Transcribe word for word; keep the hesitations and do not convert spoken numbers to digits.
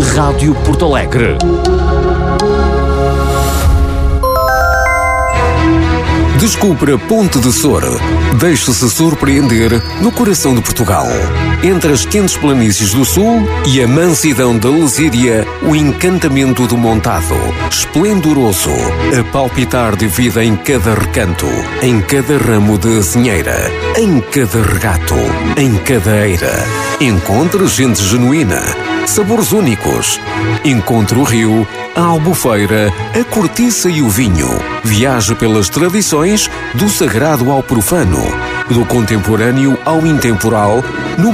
Rádio Porto Alegre. Descubra Ponte de Sor. Deixe-se surpreender no coração de Portugal. Entre as quentes planícies do sul e a mansidão da Lesíria, o encantamento do Montado. Esplendoroso, a palpitar de vida em cada recanto, em cada ramo de azinheira, em cada regato, em cada eira. Encontre gente genuína, sabores únicos. Encontre o rio, a albufeira, a cortiça e o vinho. Viaje pelas tradições, do sagrado ao profano, do contemporâneo ao intemporal, no